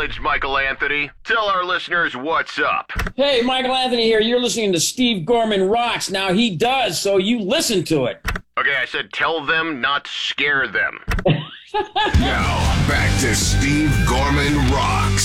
acknowledged, Michael Anthony. Tell our listeners what's up. Hey, Michael Anthony here. You're listening to Steve Gorman Rocks. Now, he does, so you listen to it. Okay, I said tell them, not scare them. Now, back to Steve Gorman Rocks.